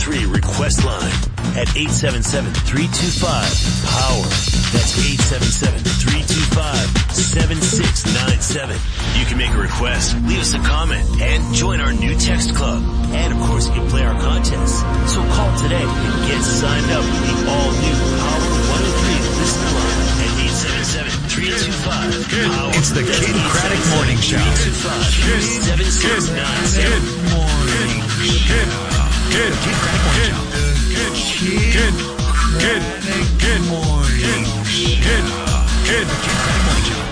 103 request line at 877-325-POWER. That's 877-325-7697. You can make a request, leave us a comment, and join our new text club. And, of course, you can play our contests. So call today and get signed up with the all-new Power 103 listener line at 877-325-POWER. It's the Kid Craddock Morning Show. 325-7697. Kid Craddock Morning Show. Kid Morning Show.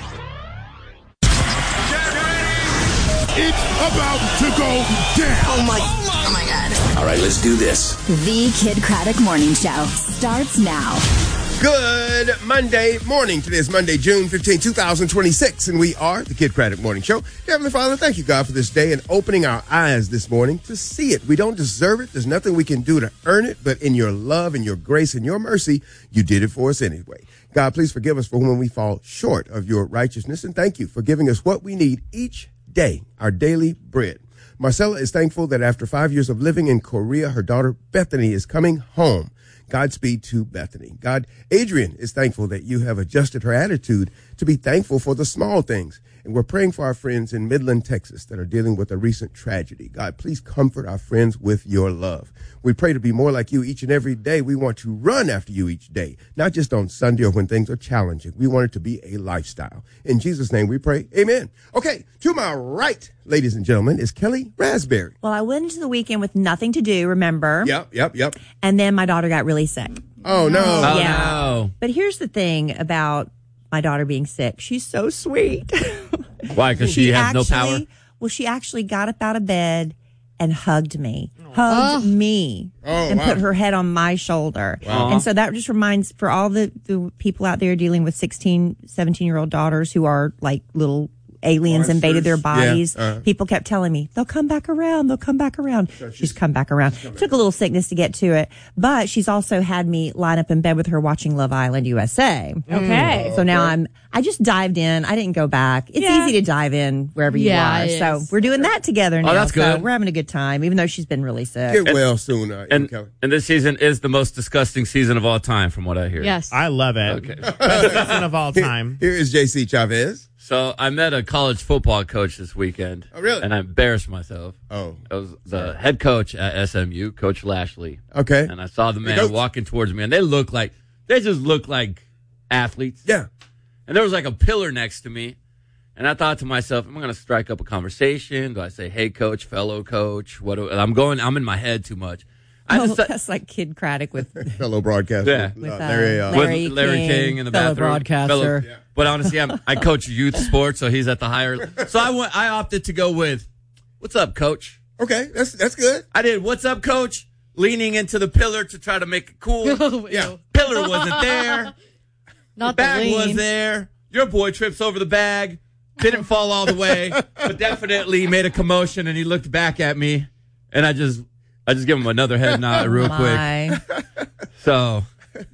It's about to go down. Oh my God. All right, let's do this. The Kid Craddock Morning Show starts now. Good Monday morning. Today is Monday, June 15, 2026, and we are the Kid Craddock Morning Show. Heavenly Father, thank you, God, for this day and opening our eyes this morning to see it. We don't deserve it. There's nothing we can do to earn it, but in your love and your grace and your mercy, you did it for us anyway. God, please forgive us for when we fall short of your righteousness, and thank you for giving us what we need each day, our daily bread. Marcella is thankful that after 5 years of living in Korea, her daughter Bethany is coming home. Godspeed to Bethany. God, Adrian is thankful that you have adjusted her attitude to be thankful for the small things. And we're praying for our friends in Midland, Texas that are dealing with a recent tragedy. God, please comfort our friends with your love. We pray to be more like you each and every day. We want to run after you each day, not just on Sunday or when things are challenging. We want it to be a lifestyle. In Jesus' name we pray. Amen. Okay, to my right, ladies and gentlemen, is Kelly Raspberry. Well, I went into the weekend with nothing to do, remember? Yep. And then my daughter got really sick. Oh, no. Yeah. But here's the thing about my daughter being sick. She's so sweet. Why? Because she has no power? Well, she actually got up out of bed and hugged me. And put her head on my shoulder. Wow. And so that just reminds, for all the people out there dealing with 16, 17-year-old daughters who are like little aliens invaded their bodies. Yeah. People kept telling me, they'll come back around. She's come back around. Took a little sickness to get to it. But she's also had me line up in bed with her watching Love Island USA. Okay. So now I just dived in. I didn't go back. It's easy to dive in wherever you are. So we're doing that together now. Oh, that's good. So we're having a good time, even though she's been really sick. Get well soon, Kelly. And this season is the most disgusting season of all time, from what I hear. Yes. I love it. Okay. Best season of all time. Here is JC Chavez. So I met a college football coach this weekend. Oh, really? And I embarrassed myself. Oh. I was the head coach at SMU, Coach Lashley. Okay. And I saw the man walking towards me, and they just look like athletes. Yeah. And there was like a pillar next to me. And I thought to myself, am I going to strike up a conversation? Do I say, hey, coach, fellow coach? I'm in my head too much. That's like Kid Craddock with fellow broadcaster. Yeah. With Larry King in the fellow bathroom. broadcaster. But honestly, I coach youth sports, so he's at the higher. So I opted to go with, what's up, coach? Okay, that's good. I did, what's up, coach? Leaning into the pillar to try to make it cool. Yeah. Pillar wasn't there. Not The the bag lean. was there. Your boy trips over the bag. Didn't fall all the way, but definitely made a commotion, and he looked back at me, and I just give him another head nod real quick. So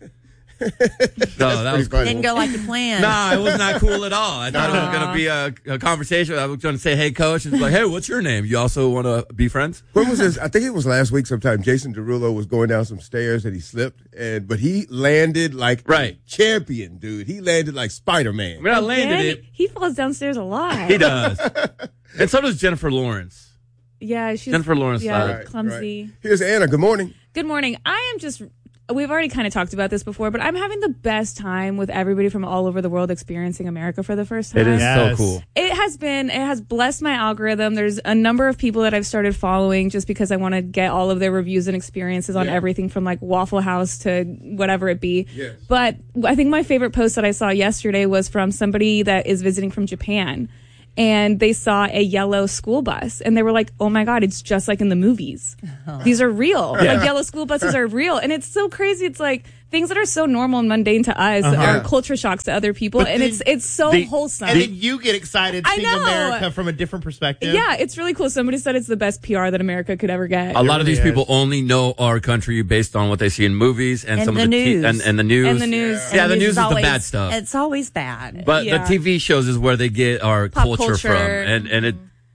that was cool. Didn't go like you planned. Nah, it was not cool at all. I thought it was going to be a conversation. I was going to say, hey, coach. And it's like, hey, what's your name? You also want to be friends? When was this? I think it was last week sometime. Jason Derulo was going down some stairs and he slipped, but he landed like a champion, dude. He landed like Spider-Man. I mean, I landed it. He falls downstairs a lot. He does. And so does Jennifer Lawrence. Yeah, she's Jennifer Lawrence. clumsy. Right. Here's Anna. Good morning. Good morning. We've already kind of talked about this before, but I'm having the best time with everybody from all over the world experiencing America for the first time. It is so cool. It has blessed my algorithm. There's a number of people that I've started following just because I want to get all of their reviews and experiences on everything from like Waffle House to whatever it be. Yes. But I think my favorite post that I saw yesterday was from somebody that is visiting from Japan. And they saw a yellow school bus, and they were like, oh, my God, it's just like in the movies. These are real. Yeah. Like, yellow school buses are real. And it's so crazy. It's like things that are so normal and mundane to us are culture shocks to other people. But and it's so wholesome. And then you get excited I seeing know. America from a different perspective. Yeah, it's really cool. Somebody said it's the best PR that America could ever get. A lot of these people only know our country based on what they see in movies and some the of the news. and the news. And the news. Yeah, And the news is the always- bad stuff. It's always bad. But Yeah. the TV shows is where they get our Pop culture from. culture. And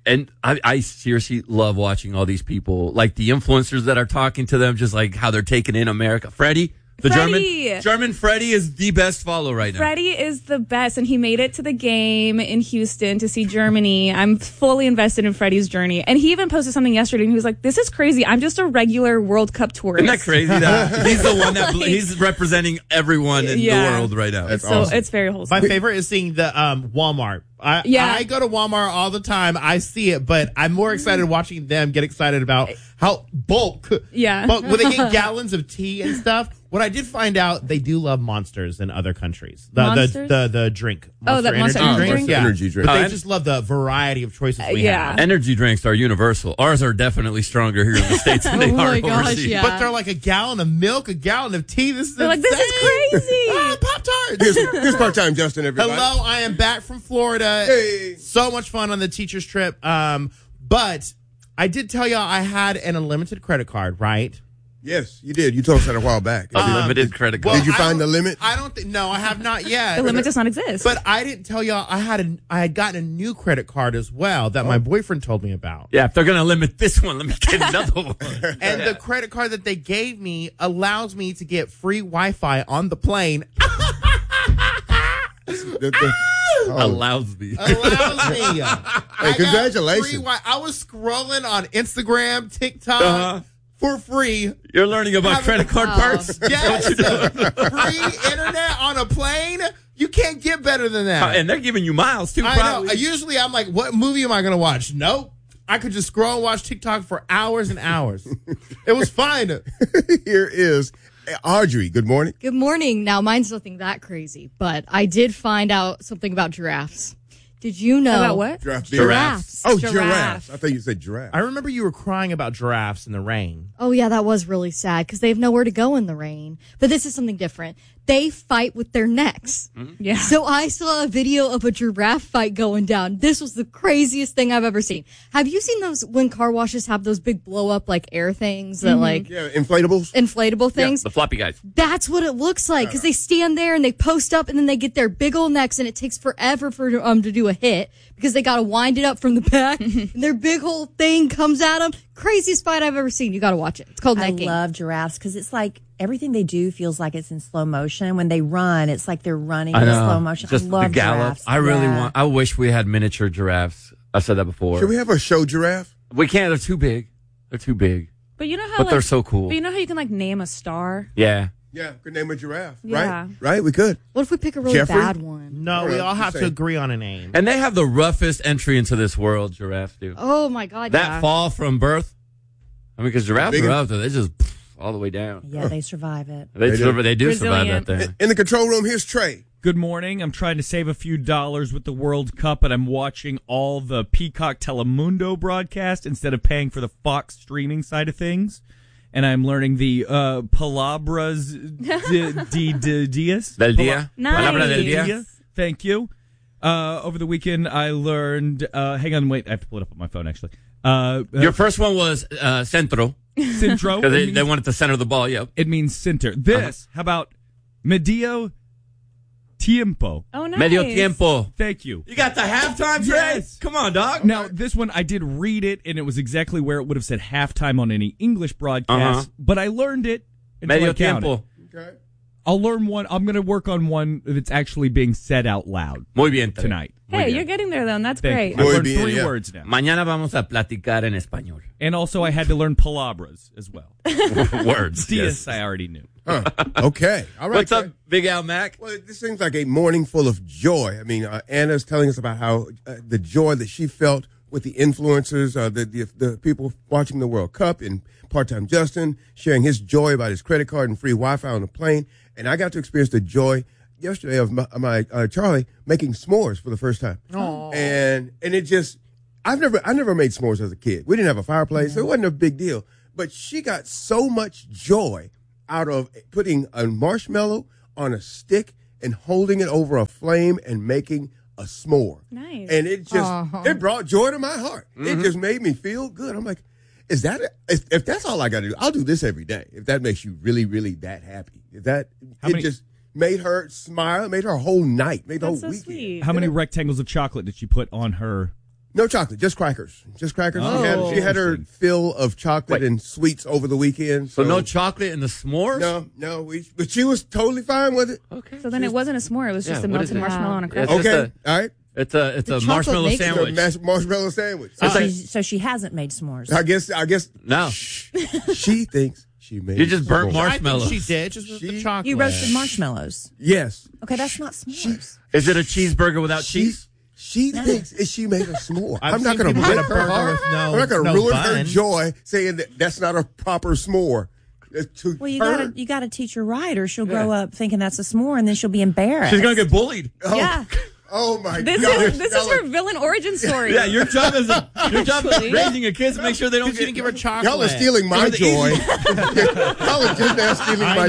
And I seriously love watching all these people, like the influencers that are talking to them, just like how they're taking in America. Freddie, the German Freddie is the best follow right now. Freddie is the best, and he made it to the game in Houston to see Germany. I'm fully invested in Freddie's journey. And he even posted something yesterday, and he was like, this is crazy. I'm just a regular World Cup tourist. Isn't that crazy? That he's the one that he's representing everyone in the world right now. That's awesome. It's very wholesome. My favorite is seeing the Walmart. I go to Walmart all the time. I see it, but I'm more excited watching them get excited about how bulk. Yeah. Bulk, when they get gallons of tea and stuff. What I did find out, they do love Monsters in other countries. The drink. That Monster energy drink. Yeah. Energy drink. But they just love the variety of choices we have. Energy drinks are universal. Ours are definitely stronger here in the States than they are overseas. Yeah. But they're like a gallon of milk, a gallon of tea. This is They're like, this is crazy. Pop-Tarts. Here's part-time Justin, everybody. Hello, I am back from Florida. Hey. So much fun on the teacher's trip. But I did tell y'all I had an unlimited credit card, right? Yes, you did. You told us that a while back. Unlimited credit card. Did you find the limit? I don't think. No, I have not yet. The limit does not exist. But I didn't tell y'all I had gotten a new credit card as well that my boyfriend told me about. Yeah, if they're going to limit this one, let me get another one. And the credit card that they gave me allows me to get free Wi-Fi on the plane. Allows me. Allows me. Hey, congratulations. I was scrolling on Instagram, TikTok for free. You're learning about credit card perks? Yes. Free internet on a plane. You can't get better than that. And they're giving you miles, too, I probably. know. Usually I'm like, what movie am I going to watch? Nope. I could just scroll and watch TikTok for hours and hours. It was fine. Here is Audrey. Good morning. Good morning. Now, mine's nothing that crazy, but I did find out something about giraffes. Did you know? About what? Giraffes. Oh, giraffes. I thought you said giraffe. I remember you were crying about giraffes in the rain. Oh, yeah, that was really sad because they have nowhere to go in the rain. But this is something different. They fight with their necks. Yeah. So I saw a video of a giraffe fight going down. This was the craziest thing I've ever seen. Have you seen those when car washes have those big blow up like air things that Yeah, inflatables. inflatable things? The floppy guys. That's what it looks like because they stand there and they post up and then they get their big old necks and it takes forever for to do a hit because they got to wind it up from the back and their big whole thing comes at them. Craziest fight I've ever seen. You got to watch it. It's called necking. I love giraffes because it's like everything they do feels like it's in slow motion. When they run, it's like they're running in slow motion. Just I love the gallop. giraffes. I really I wish we had miniature giraffes. I've said that before. Should we have a show giraffe? We can't. They're too big. They're too big. But you know how But they're so cool. But you know how you can name a star? Yeah. Yeah, could name a giraffe. Yeah. Right? We could. What if we pick a really Jeffrey? bad one? No, we all have to agree on a name. And they have the roughest entry into this world, giraffes do. Oh, my God. That fall from birth. I mean, because giraffes Big are one? up there. They just all the way down. Yeah, they survive it. They do survive that Resilient. thing. In the control room, here's Trey. Good morning. I'm trying to save a few dollars with the World Cup, and I'm watching all the Peacock Telemundo broadcast instead of paying for the Fox streaming side of things. And I'm learning the palabras dias. Del día. Nice. Palabra del día. Thank you. Over the weekend, I learned. Hang on, wait. I have to pull it up on my phone, actually. Your first one was centro. Centro. Because they wanted to center the ball, yep. It means center. This, how about medio tiempo? Oh, nice. Medio tiempo. Thank you. You got the halftime, Trey? Yes. Come on, dog. Now, this one, I did read it, and it was exactly where it would have said halftime on any English broadcast, but I learned it until Medio I counted. tiempo. Okay. I'll learn one. I'm going to work on one that's actually being said out loud Muy bien, Trey. tonight. Hey, you're getting there, though, and that's Thank great. you. I've Muy learned bien, 3 yeah. words now. Mañana vamos a platicar en español. And also, I had to learn palabras as well. Words. Dias, I already knew. Okay. All right. What's up, Trey. Big Al Mac? Well, this seems like a morning full of joy. I mean, Anna's telling us about how the joy that she felt with the influencers, the people watching the World Cup, and part-time Justin sharing his joy about his credit card and free Wi-Fi on the plane. And I got to experience the joy yesterday of my Charlie making s'mores for the first time. Aww. And it just, I never made s'mores as a kid. We didn't have a fireplace, so it wasn't a big deal. But she got so much joy out of putting a marshmallow on a stick and holding it over a flame and making a s'more. Nice. And it just, it brought joy to my heart. It just made me feel good. I'm like, if that's all I got to do, I'll do this every day. If that makes you really, really that happy. Just made her smile, made her whole night, made the That's whole so weekend. sweet. How many rectangles of chocolate did she put on her No chocolate, just crackers. Just crackers. Oh. She had her fill of chocolate and sweets over the weekend. So no chocolate in the s'mores? No. But she was totally fine with it. Okay. So then it wasn't a s'more. It was just a melted marshmallow on a cracker. Okay, all right. It's a marshmallow sandwich. Marshmallow sandwich. So she hasn't made s'mores. I guess. No. She thinks she made. You just burnt s'mores. marshmallows. I think she did, just with the chocolate. You roasted marshmallows. Yes. Okay, that's not s'mores. Is it a cheeseburger without cheese? She thinks she made a s'more. I've I'm not seen going to people ruin make a her burger heart. with I'm not going to no ruin her bun. joy saying that's not a proper s'more. Well, you gotta teach her right, or she'll grow up thinking that's a s'more, and then she'll be embarrassed. She's gonna get bullied. Yeah. Oh my This God! is her villain origin story. Yeah, your job is raising a kid to make sure they don't She didn't give her chocolate. Y'all are stealing my joy. Y'all are just now stealing my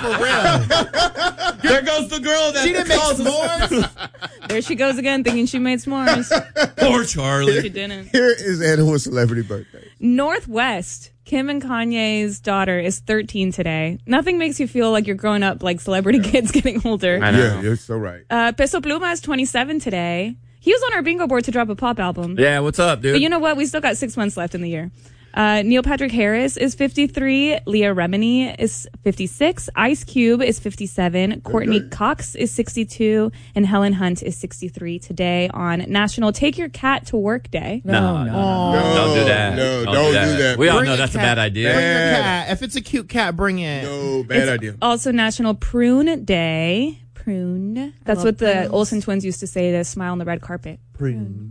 joy. For real. There goes the girl that She didn't make s'mores. There she goes again, thinking she made s'mores. Poor Charlie. She didn't. Here is Anna's celebrity birthday. Northwest. Kim and Kanye's daughter is 13 today. Nothing makes you feel like you're growing up like celebrity kids getting older. I know. Yeah, you're so right. Peso Pluma is 27 today. He was on our bingo board to drop a pop album. Yeah, what's up, dude? But you know what? We still got 6 months left in the year. Neil Patrick Harris is 53. Leah Remini is 56. Ice Cube is 57. Courtney Cox is 62. And Helen Hunt is 63 today on National Take Your Cat to Work Day. No. Don't do that. No, don't do that. We all Bring know a that's a cat. bad idea. Bring your cat. If it's a cute cat, bring it. No, bad idea. Also National Prune Day. Prune. That's what the prunes. Olsen twins used to say to smile on the red carpet. Prune.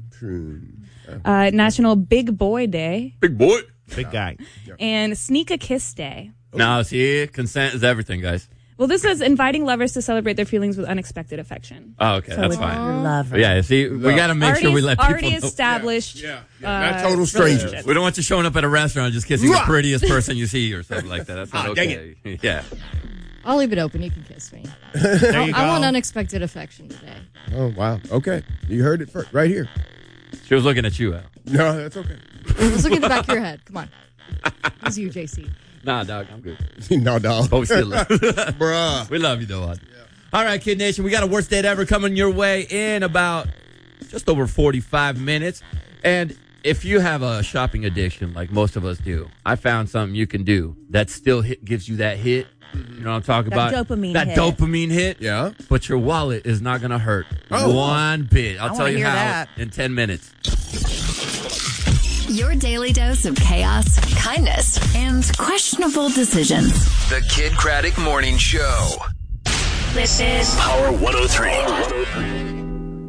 National Big Boy Day. Big boy. Big guy. And Sneak a Kiss Day. No, see, consent is everything, guys. Well, this is inviting lovers to celebrate their feelings with unexpected affection. Oh, okay, that's with fine. your lover. Yeah, see, we got to make sure we let people already know. established. Not total strangers. relationship. We don't want you showing up at a restaurant just kissing the prettiest person you see or something like that. That's not dang okay. Yeah. I'll leave it open. You can kiss me. There you go. I want unexpected affection today. Oh, wow. Okay. You heard it first, right here. She was looking at you, Al. No, that's okay. Let's look at the back of your head. Come on. It's you, JC. Nah, dog, I'm good. No, dog. But we still love you. Bruh. We love you, though. All right, Kid Nation, we got a worst date ever coming your way in about just over 45 minutes. And if you have a shopping addiction like most of us do, I found something you can do that still gives you that hit. You know what I'm talking That about? dopamine hit. Dopamine hit. Yeah. But your wallet is not going to hurt Oh. one bit. I'll I tell wanna you hear how that. in 10 minutes. Your daily dose of chaos, kindness, and questionable decisions. The Kid Craddock Morning Show. This is Power 103.